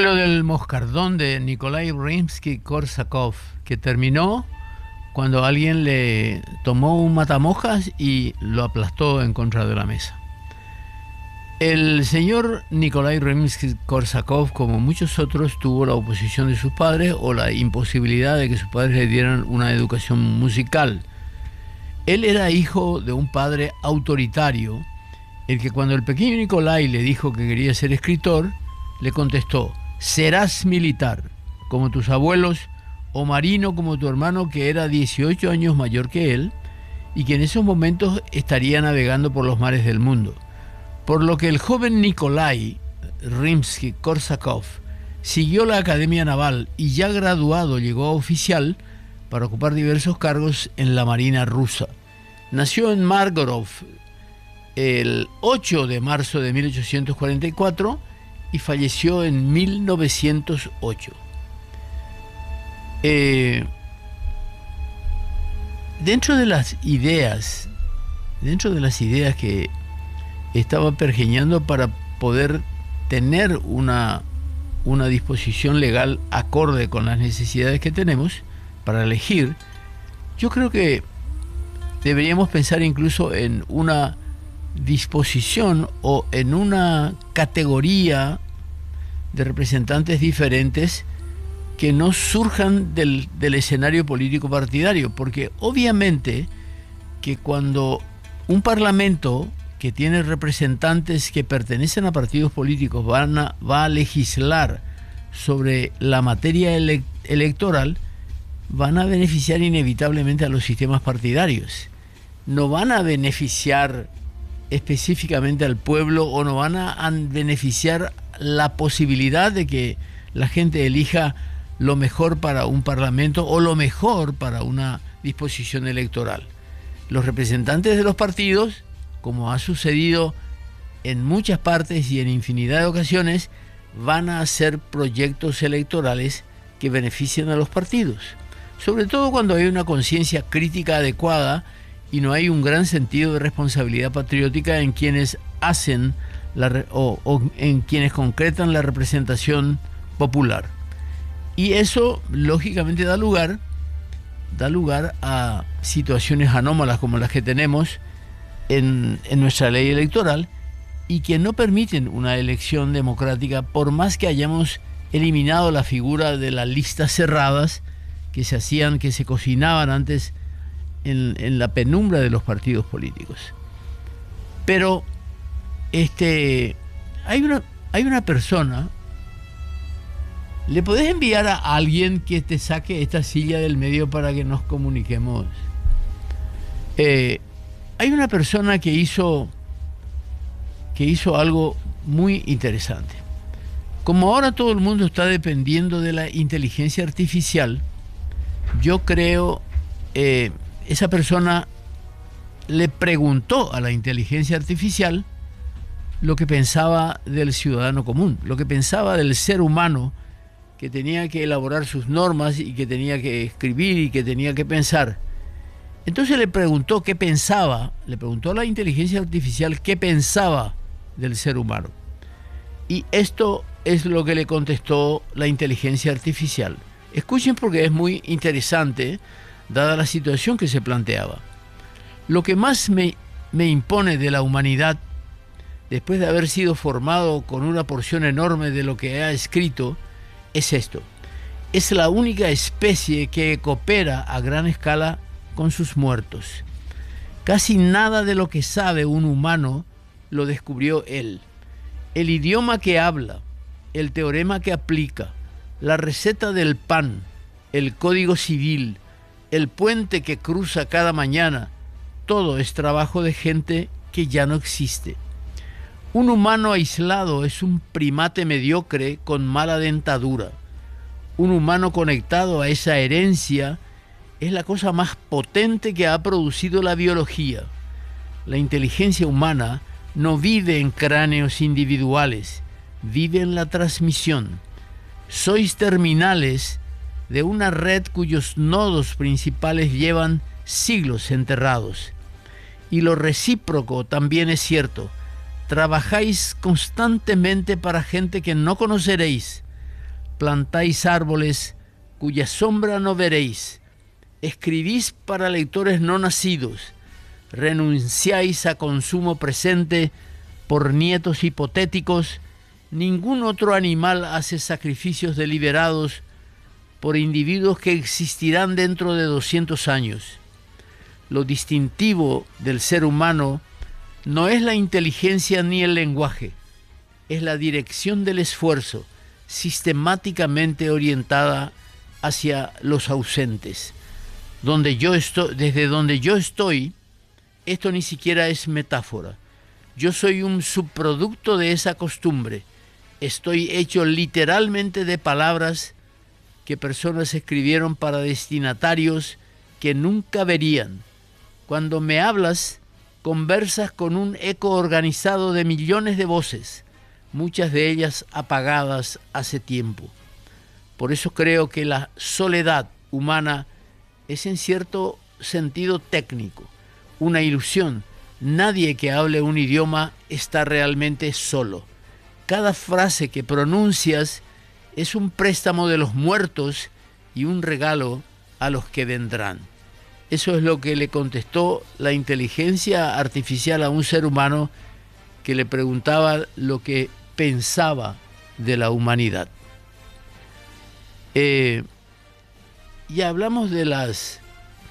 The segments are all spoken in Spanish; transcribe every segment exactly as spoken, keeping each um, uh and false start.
Primero del Moscardón de Nikolái Rimski-Kórsakov, que terminó cuando alguien le tomó un matamoscas y lo aplastó en contra de la mesa. El señor Nikolái Rimski-Kórsakov, como muchos otros, tuvo la oposición de sus padres o la imposibilidad de que sus padres le dieran una educación musical. Él era hijo de un padre autoritario, el que cuando el pequeño Nikolái le dijo que quería ser escritor, le contestó: serás militar, como tus abuelos, o marino como tu hermano, que era dieciocho años mayor que él, y que en esos momentos estaría navegando por los mares del mundo. Por lo que el joven Nikolái Rimski-Kórsakov siguió la Academia Naval y ya graduado llegó a oficial para ocupar diversos cargos en la Marina rusa. Nació en Margorov el ocho de marzo de mil ochocientos cuarenta y cuatro y falleció en mil novecientos ocho. Eh, dentro de las ideas, dentro de las ideas que estaba pergeñando para poder tener una, una disposición legal acorde con las necesidades que tenemos para elegir, yo creo que deberíamos pensar incluso en una disposición o en una categoría de representantes diferentes que no surjan del, del escenario político partidario, porque obviamente que cuando un parlamento que tiene representantes que pertenecen a partidos políticos van a, va a legislar sobre la materia ele- electoral, van a beneficiar inevitablemente a los sistemas partidarios. No van a beneficiar específicamente al pueblo o no van a, a beneficiar la posibilidad de que la gente elija lo mejor para un parlamento o lo mejor para una disposición electoral. Los representantes de los partidos, como ha sucedido en muchas partes y en infinidad de ocasiones, van a hacer proyectos electorales que beneficien a los partidos, sobre todo cuando hay una conciencia crítica adecuada y no hay un gran sentido de responsabilidad patriótica en quienes hacen la, o, o en quienes concretan la representación popular. Y eso lógicamente da lugar, da lugar a situaciones anómalas como las que tenemos en, en nuestra ley electoral y que no permiten una elección democrática, por más que hayamos eliminado la figura de las listas cerradas que se hacían, que se cocinaban antes en, en la penumbra de los partidos políticos. Pero este, hay una, hay una persona. ¿Le podés enviar a alguien que te saque esta silla del medio para que nos comuniquemos? Eh, hay una persona que hizo, que hizo algo muy interesante. Como ahora todo el mundo está dependiendo de la inteligencia artificial, yo creo, eh, esa persona le preguntó a la inteligencia artificial lo que pensaba del ciudadano común, lo que pensaba del ser humano, que tenía que elaborar sus normas y que tenía que escribir y que tenía que pensar. Entonces le preguntó qué pensaba, le preguntó a la inteligencia artificial qué pensaba del ser humano. Y esto es lo que le contestó la inteligencia artificial. Escuchen porque es muy interesante, dada la situación que se planteaba. Lo que más me, me impone de la humanidad, después de haber sido formado con una porción enorme de lo que ha escrito, es esto: es la única especie que coopera a gran escala con sus muertos. Casi nada de lo que sabe un humano lo descubrió él. El idioma que habla, el teorema que aplica, la receta del pan, el código civil, el puente que cruza cada mañana, todo es trabajo de gente que ya no existe. Un humano aislado es un primate mediocre con mala dentadura. Un humano conectado a esa herencia es la cosa más potente que ha producido la biología. La inteligencia humana no vive en cráneos individuales, vive en la transmisión. Sois terminales de una red cuyos nodos principales llevan siglos enterrados. Y lo recíproco también es cierto. Trabajáis constantemente para gente que no conoceréis. plantáis árboles cuya sombra no veréis, escribís para lectores no nacidos, renunciáis a consumo presente por nietos hipotéticos, ningún otro animal hace sacrificios deliberados por individuos que existirán dentro de doscientos años. Lo distintivo del ser humano no es la inteligencia ni el lenguaje, es la dirección del esfuerzo, sistemáticamente orientada hacia los ausentes. Donde yo estoy, desde donde yo estoy, esto ni siquiera es metáfora. Yo soy un subproducto de esa costumbre. Estoy hecho literalmente de palabras que personas escribieron para destinatarios que nunca verían. Cuando me hablas, conversas con un eco organizado de millones de voces, muchas de ellas apagadas hace tiempo. Por eso creo que la soledad humana es en cierto sentido técnico, una ilusión. Nadie que hable un idioma está realmente solo. Cada frase que pronuncias es un préstamo de los muertos y un regalo a los que vendrán. Eso es lo que le contestó la inteligencia artificial a un ser humano que le preguntaba lo que pensaba de la humanidad. Eh, ya hablamos de las,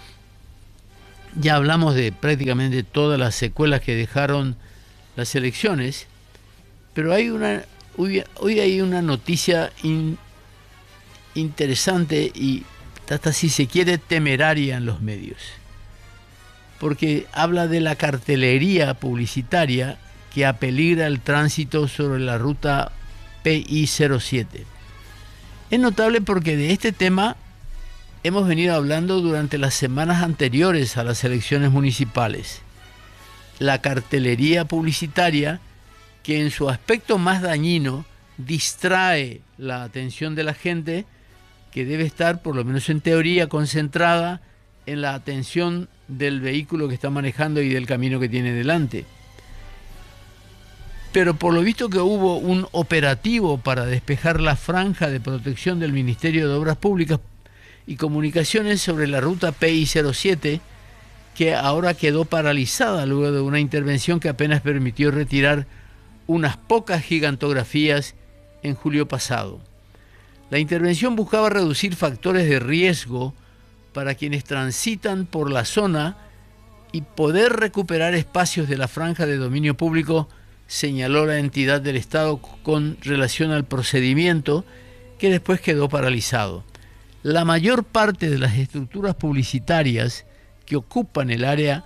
ya hablamos de prácticamente todas las secuelas que dejaron las elecciones, pero hay una, hoy, hoy hay una noticia in, interesante y hasta si se quiere temeraria en los medios, porque habla de la cartelería publicitaria que apeligra el tránsito sobre la ruta P I cero siete. Es notable porque de este tema hemos venido hablando durante las semanas anteriores a las elecciones municipales. La cartelería publicitaria, que en su aspecto más dañino distrae la atención de la gente, que debe estar, por lo menos en teoría, concentrada en la atención del vehículo que está manejando y del camino que tiene delante. Pero por lo visto que hubo un operativo para despejar la franja de protección del Ministerio de Obras Públicas y Comunicaciones sobre la ruta P I cero siete, que ahora quedó paralizada luego de una intervención que apenas permitió retirar unas pocas gigantografías en julio pasado. La intervención buscaba reducir factores de riesgo para quienes transitan por la zona y poder recuperar espacios de la franja de dominio público, señaló la entidad del Estado con relación al procedimiento que después quedó paralizado. La mayor parte de las estructuras publicitarias que ocupan el área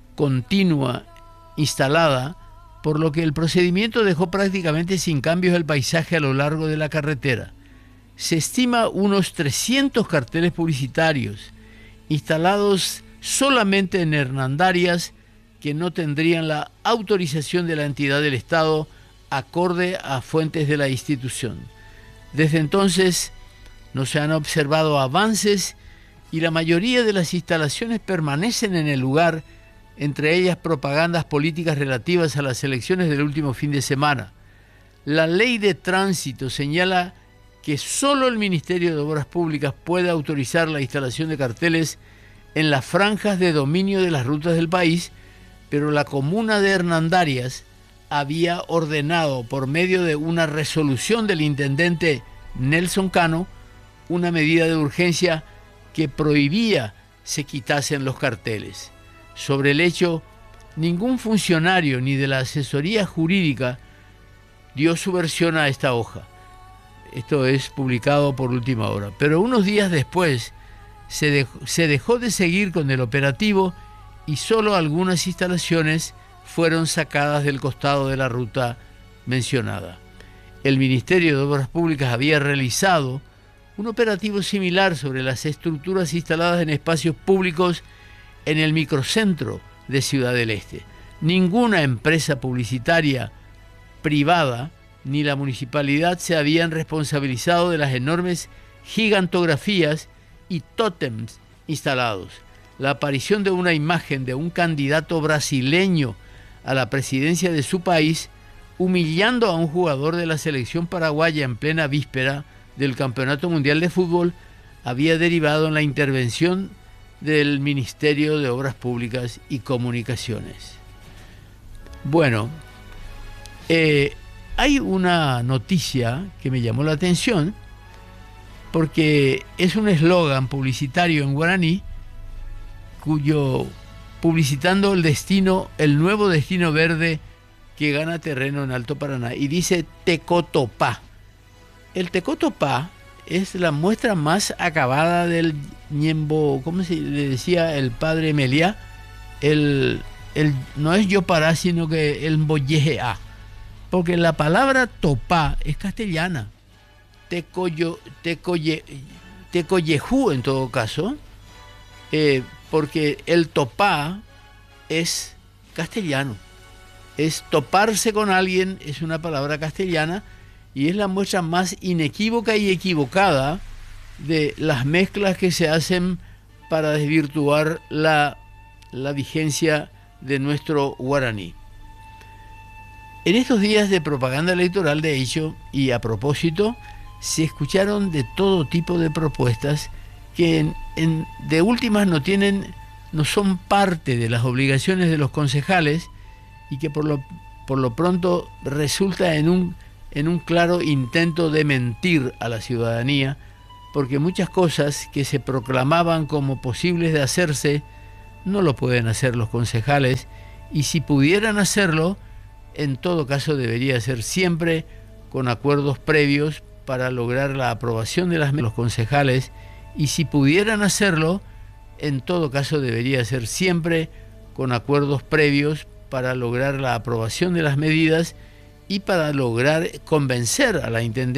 continua instalada, por lo que el procedimiento dejó prácticamente sin cambios el paisaje a lo largo de la carretera. Se estima unos trescientos carteles publicitarios instalados solamente en hernandarias que no tendrían la autorización de la entidad del Estado acorde a fuentes de la institución. Desde entonces no se han observado avances y la mayoría de las instalaciones permanecen en el lugar, entre ellas propagandas políticas relativas a las elecciones del último fin de semana. La ley de tránsito señala que solo el Ministerio de Obras Públicas puede autorizar la instalación de carteles en las franjas de dominio de las rutas del país, pero la comuna de Hernandarias había ordenado por medio de una resolución del intendente Nelson Cano una medida de urgencia que prohibía se quitasen los carteles. Sobre el hecho, ningún funcionario ni de la asesoría jurídica dio su versión a esta hoja. Esto es publicado por última hora. Pero unos días después se dejó, se dejó de seguir con el operativo y solo algunas instalaciones fueron sacadas del costado de la ruta mencionada. El Ministerio de Obras Públicas había realizado un operativo similar sobre las estructuras instaladas en espacios públicos en el microcentro de Ciudad del Este. Ninguna empresa publicitaria privada ni la municipalidad se habían responsabilizado de las enormes gigantografías y tótems instalados. La aparición de una imagen de un candidato brasileño a la presidencia de su país, humillando a un jugador de la selección paraguaya en plena víspera del Campeonato Mundial de Fútbol había derivado en la intervención del Ministerio de Obras Públicas y Comunicaciones. Bueno, eh, hay una noticia que me llamó la atención porque es un eslogan publicitario en guaraní cuyo publicitando el destino, el nuevo destino verde que gana terreno en Alto Paraná, y dice Tecotopá. El Tecotopá es la muestra más acabada del ñembo, ¿cómo se le decía el padre Meliá? El, el, no es Yopará, sino que el Mboyejeá. Porque la palabra topá es castellana. Tecoyo, tecoye, tecoyejú en todo caso, eh, porque el topá es castellano. Es toparse con alguien, es una palabra castellana, y es la muestra más inequívoca y equivocada de las mezclas que se hacen para desvirtuar la, la vigencia de nuestro guaraní. En estos días de propaganda electoral, de hecho, y a propósito, se escucharon de todo tipo de propuestas que en, en, de últimas no tienen, no son parte de las obligaciones de los concejales, y que por lo, por lo pronto resulta en un, en un claro intento de mentir a la ciudadanía, porque muchas cosas que se proclamaban como posibles de hacerse no lo pueden hacer los concejales, y si pudieran hacerlo, en todo caso debería ser siempre con acuerdos previos para lograr la aprobación de las los concejales, y si pudieran hacerlo, en todo caso debería ser siempre con acuerdos previos para lograr la aprobación de las medidas y para lograr convencer a la Intendencia